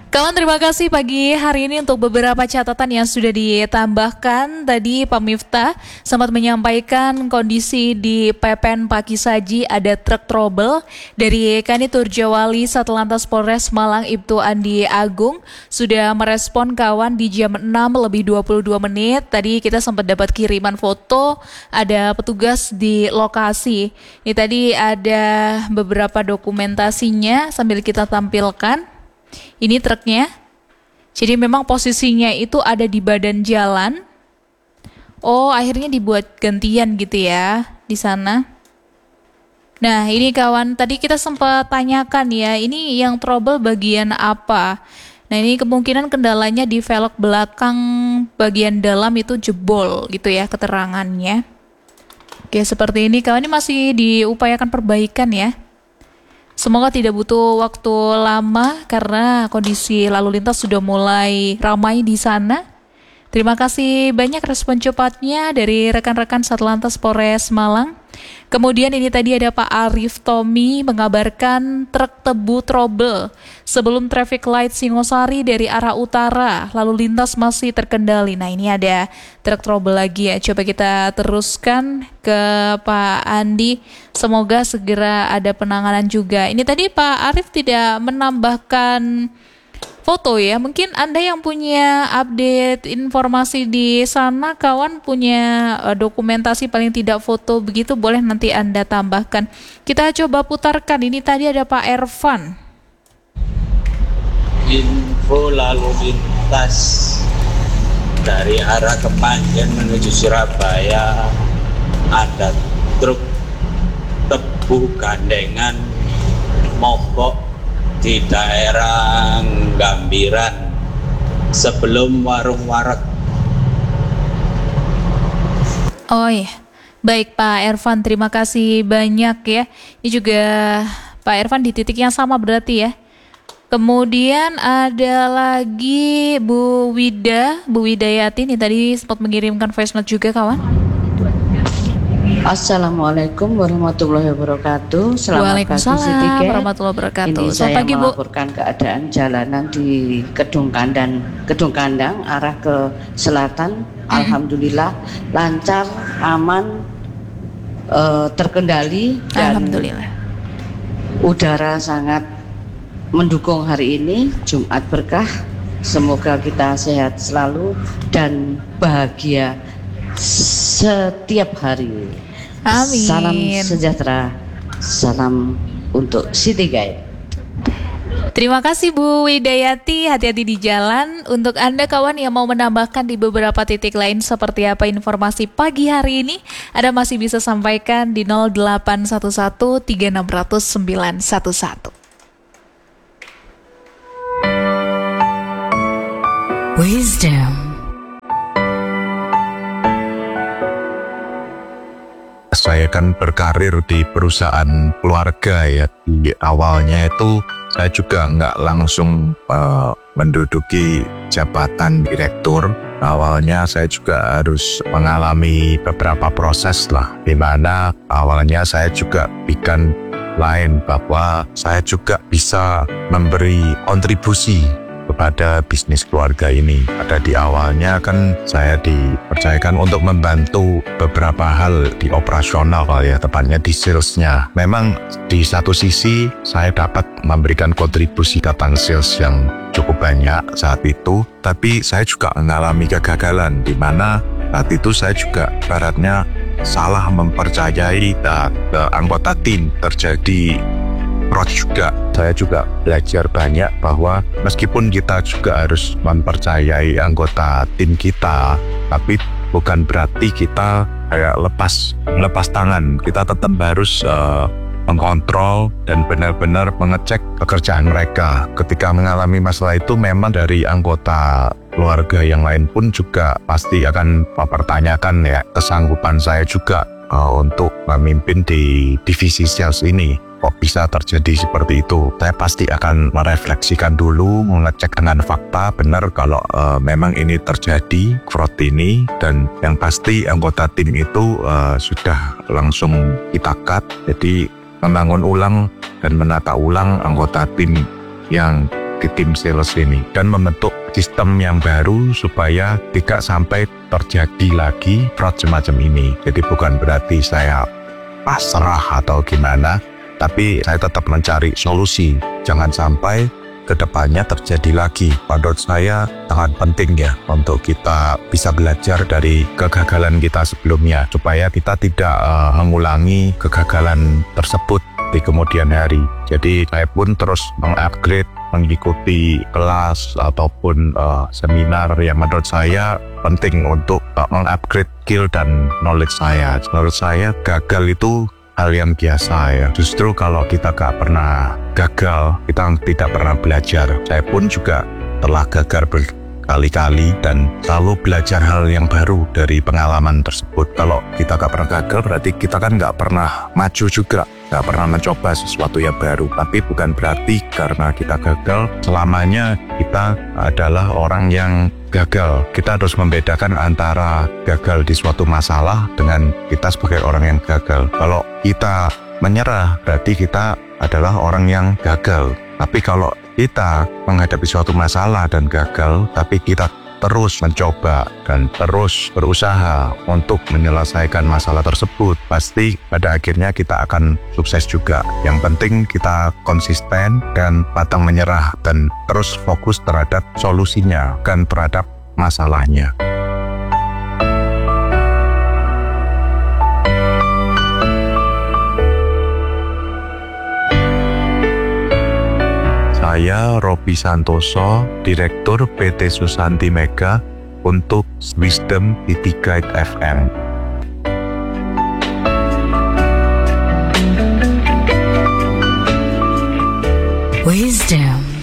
Kawan, terima kasih pagi hari ini untuk beberapa catatan yang sudah ditambahkan. Tadi Pak Miftah sempat menyampaikan kondisi di PPN Pakisaji ada truk trouble. Dari Kanit Turjawali Satlantas Polres Malang Ibtu Andi Agung sudah merespon kawan di jam 6 lebih 22 menit. Tadi kita sempat dapat kiriman foto, ada petugas di lokasi. Ini tadi ada beberapa dokumentasinya sambil kita tampilkan. Ini truknya. Jadi memang posisinya itu ada di badan jalan. Oh, akhirnya dibuat gantian gitu ya di sana. Nah, ini kawan, tadi kita sempat tanyakan ya, ini yang trouble bagian apa? Nah, ini kemungkinan kendalanya di velg belakang bagian dalam itu jebol gitu ya keterangannya. Oke, seperti ini kawan, ini masih diupayakan perbaikan ya. Semoga tidak butuh waktu lama karena kondisi lalu lintas sudah mulai ramai di sana. Terima kasih banyak respon cepatnya dari rekan-rekan Satlantas Polres Malang. Kemudian ini tadi ada Pak Arif Tommy mengabarkan truk tebu trouble sebelum traffic light Singosari dari arah utara, lalu lintas masih terkendali. Nah, ini ada truk trouble lagi ya. Coba kita teruskan ke Pak Andi. Semoga segera ada penanganan juga. Ini tadi Pak Arif tidak menambahkan foto ya, mungkin Anda yang punya update informasi di sana, kawan punya dokumentasi paling tidak foto begitu, boleh nanti Anda tambahkan. Kita coba putarkan, ini tadi ada Pak Ervan. Info lalu lintas dari arah Kepanjen menuju Surabaya, ada truk tebu gandengan mogok di daerah Gambiran sebelum warung warak. Oh iya, baik Pak Ervan, terima kasih banyak ya. Ini juga Pak Ervan di titik yang sama berarti ya. Kemudian ada lagi Bu Widayati, ini tadi sempat mengirimkan voice note juga kawan. Assalamualaikum warahmatullahi wabarakatuh. Selamat pagi Waalaikumsalam warahmatullahi wabarakatuh. Ini saya pagi, melaporkan keadaan jalanan di Kedung Kandang arah ke selatan. Alhamdulillah lancar, aman, terkendali dan Alhamdulillah. Udara sangat mendukung hari ini, Jumat berkah. Semoga kita sehat selalu dan bahagia setiap hari. Amin. Salam sejahtera, salam untuk City Guide. Terima kasih Bu Widayati, hati-hati di jalan. Untuk Anda kawan yang mau menambahkan di beberapa titik lain seperti apa informasi pagi hari ini, Anda masih bisa sampaikan di 0811 3600 911. Wisdom. Saya kan berkarir di perusahaan keluarga ya. Di awalnya itu saya juga nggak langsung menduduki jabatan direktur. Awalnya saya juga harus mengalami beberapa proses lah, di mana awalnya saya juga bikin lain bahwa saya juga bisa memberi kontribusi kepada bisnis keluarga ini. Pada di awalnya kan saya dipercayakan untuk membantu beberapa hal di operasional ya, tepatnya di salesnya. Memang di satu sisi saya dapat memberikan kontribusi tentang sales yang cukup banyak saat itu, tapi saya juga mengalami kegagalan di mana saat itu saya juga baratnya salah mempercayai ke anggota tim, terjadi fraud juga. Saya juga belajar banyak bahwa meskipun kita juga harus mempercayai anggota tim kita, tapi bukan berarti kita kayak lepas tangan. Kita tetap harus mengkontrol dan benar-benar mengecek pekerjaan mereka. Ketika mengalami masalah itu, memang dari anggota keluarga yang lain pun juga pasti akan mempertanyakan ya kesanggupan saya juga untuk memimpin di divisi sales ini. Kok bisa terjadi seperti itu? Saya pasti akan merefleksikan dulu, mengecek dengan fakta benar kalau memang ini terjadi fraud ini, dan yang pasti anggota tim itu sudah langsung kita cut. Jadi membangun ulang dan menata ulang anggota tim yang di tim sales ini dan membentuk sistem yang baru supaya tidak sampai terjadi lagi fraud semacam ini. Jadi bukan berarti saya pasrah atau gimana, tapi saya tetap mencari solusi. Jangan sampai kedepannya terjadi lagi. Menurut saya sangat penting ya untuk kita bisa belajar dari kegagalan kita sebelumnya supaya kita tidak mengulangi kegagalan tersebut di kemudian hari. Jadi saya pun terus mengupgrade, mengikuti kelas ataupun seminar yang menurut saya penting untuk mengupgrade skill dan knowledge saya. Menurut saya gagal itu hal yang biasa ya. Justru kalau kita gak pernah gagal, kita tidak pernah belajar. Saya pun juga telah gagal berkali-kali dan selalu belajar hal yang baru dari pengalaman tersebut. Kalau kita gak pernah gagal, berarti kita kan gak pernah maju juga, gak pernah mencoba sesuatu yang baru. Tapi bukan berarti karena kita gagal, selamanya kita adalah orang yang gagal. Kita harus membedakan antara gagal di suatu masalah dengan kita sebagai orang yang gagal. Kalau kita menyerah, berarti kita adalah orang yang gagal. Tapi kalau kita menghadapi suatu masalah dan gagal, tapi kita terus mencoba dan terus berusaha untuk menyelesaikan masalah tersebut, pasti pada akhirnya kita akan sukses juga. Yang penting kita konsisten dan pantang menyerah dan terus fokus terhadap solusinya, bukan terhadap masalahnya. Saya Robi Santoso, Direktur PT Susanti Mega untuk Wisdom City Guide FM. Wisdom.